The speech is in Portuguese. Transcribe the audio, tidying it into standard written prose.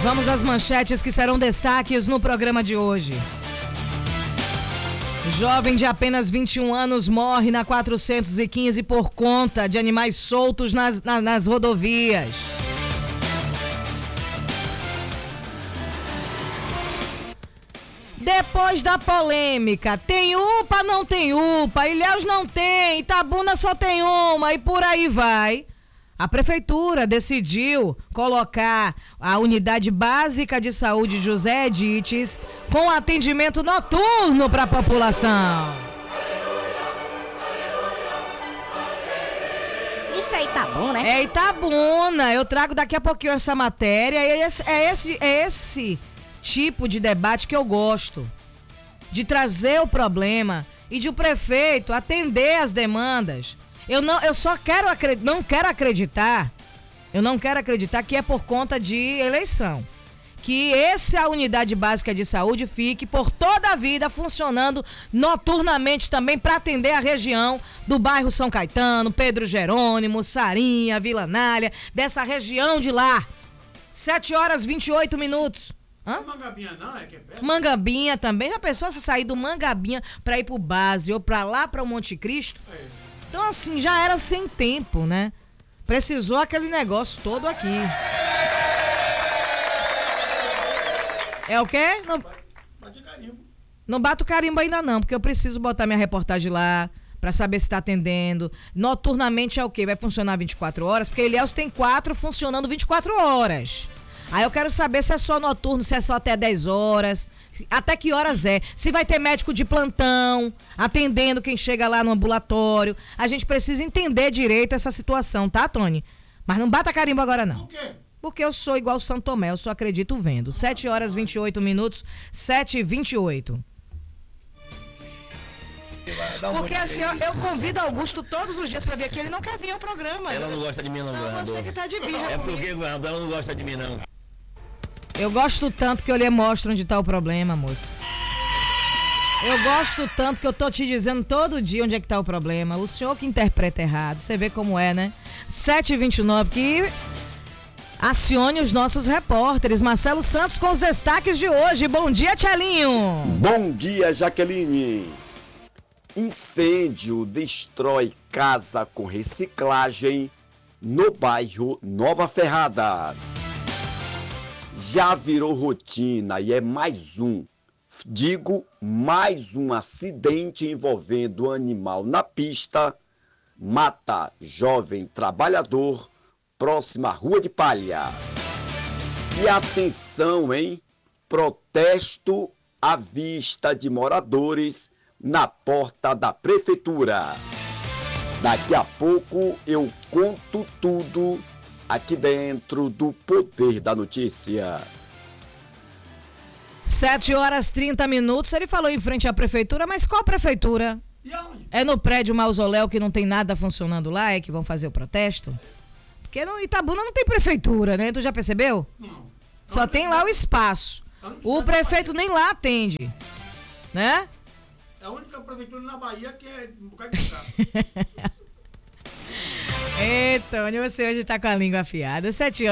Vamos às manchetes que serão destaques no programa de hoje. Jovem de apenas 21 anos morre na 415 por conta de animais soltos nas rodovias. Depois da polêmica, tem UPA, não tem UPA, Ilhéus não tem, Itabuna só tem uma e por aí vai. A prefeitura decidiu colocar a unidade básica de saúde José Edites com atendimento noturno para a população. Isso é Itabuna, né? É Itabuna, eu trago daqui a pouquinho essa matéria, é esse tipo de debate que eu gosto, de trazer o problema e de o prefeito atender as demandas. Eu não quero acreditar que é por conta de eleição. Que a unidade básica de saúde fique por toda a vida funcionando noturnamente também para atender a região do bairro São Caetano, Pedro Jerônimo, Sarinha, Vila Nália, dessa região de lá. 7h28. Hã? Mangabinha não, é que é perto. Mangabinha também. Já pensou se sair do Mangabinha pra ir pro Base ou pra lá pra Monte Cristo? Então assim, já era sem tempo, né? Precisou aquele negócio todo aqui. É o quê? Bate carimbo. Não bato carimbo ainda não, porque eu preciso botar minha reportagem lá pra saber se tá atendendo. Noturnamente é o quê? Vai funcionar 24 horas? Porque Ilhéus tem 4 funcionando 24 horas. Aí eu quero saber se é só noturno, se é só até 10 horas, até que horas é. Se vai ter médico de plantão, atendendo quem chega lá no ambulatório. A gente precisa entender direito essa situação, tá, Tony? Mas não bata carimbo agora, não. Por quê? Porque eu sou igual São Tomé, eu só acredito vendo. 7h28, 7h28. Porque assim, eu convido Augusto todos os dias pra vir aqui, ele não quer vir ao programa. Ela não gosta de mim, não, governador. Você que tá de birra. É porque, governador, ela não gosta de mim, não. Eu gosto tanto que eu lhe mostro onde tá o problema, moço. Eu gosto tanto que eu tô te dizendo todo dia onde é que tá o problema. O senhor que interpreta errado, você vê como é, né? 7h29, que acione os nossos repórteres. Marcelo Santos com os destaques de hoje. Bom dia, Tchelinho. Bom dia, Jaqueline. Incêndio destrói casa com reciclagem no bairro Nova Ferradas. Já virou rotina e é mais um acidente envolvendo animal na pista, mata jovem trabalhador próximo à Rua de Palha. E atenção, hein? Protesto à vista de moradores na porta da prefeitura. Daqui a pouco eu conto tudo aqui dentro do Poder da Notícia. 7h30. Ele falou em frente à prefeitura, mas qual prefeitura? E aonde? É no prédio Mausoléu que não tem nada funcionando lá, é que vão fazer o protesto? Porque no Itabuna não tem prefeitura, né? Tu já percebeu? Não. Só tem lá o espaço. O prefeito nem lá atende, né? É a única prefeitura na Bahia que é um bocado de carro. Eita, onde você hoje tá com a língua afiada? 7h.